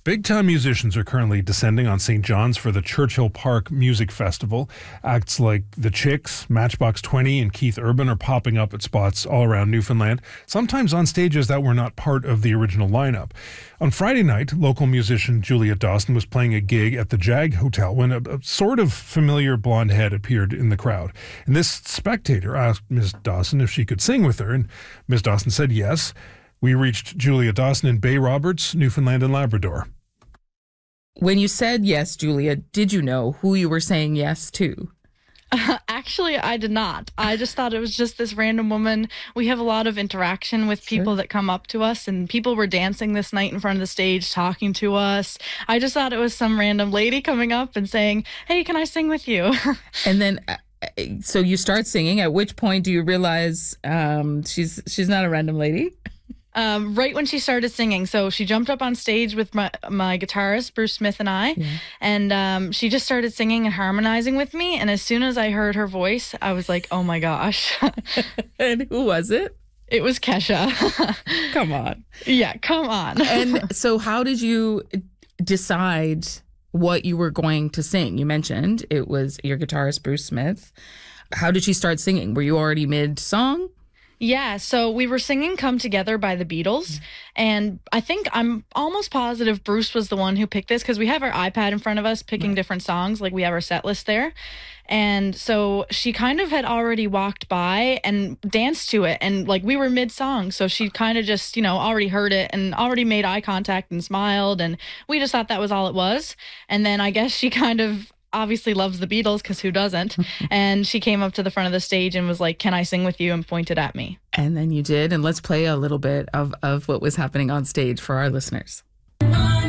Big-time musicians are currently descending on St. John's for the Churchill Park Music Festival. Acts like The Chicks, Matchbox 20, and Keith Urban are popping up at spots all around Newfoundland, sometimes on stages that were not part of the original lineup. On Friday night, local musician Julia Dawson was playing a gig at the Jag Hotel when a sort of familiar blonde head appeared in the crowd. And this spectator asked Ms. Dawson if she could sing with her, and Ms. Dawson said yes. We reached Julia Dawson in Bay Roberts, Newfoundland and Labrador. When you said yes, Julia, did you know who you were saying yes to? Actually, I did not. I just thought it was just this random woman. We have a lot of interaction with people that come up to us, and people were dancing this night in front of the stage, talking to us. I just thought it was some random lady coming up and saying, "Hey, can I sing with you?" And then, so you start singing. At which point do you realize she's not a random lady? Right when she started singing. So she jumped up on stage with my guitarist, Bruce Smith, and I, and she just started singing and harmonizing with me. And as soon as I heard her voice, I was like, oh my gosh. And who was it? It was Kesha. Come on. Yeah, come on. And so how did you decide what you were going to sing? You mentioned it was your guitarist, Bruce Smith. How did she start singing? Were you already mid-song? Yeah, so we were singing Come Together by the Beatles, and I think I'm almost positive Bruce was the one who picked this because we have our iPad in front of us picking different songs, like we have our set list there. And so she kind of had already walked by and danced to it, and like we were mid-song, so she kind of just, already heard it and already made eye contact and smiled, and we just thought that was all it was. And then I guess she kind of obviously loves the Beatles, because who doesn't? And she came up to the front of the stage and was like, "Can I sing with you?" and pointed at me. And then you did. And let's play a little bit of what was happening on stage for our listeners.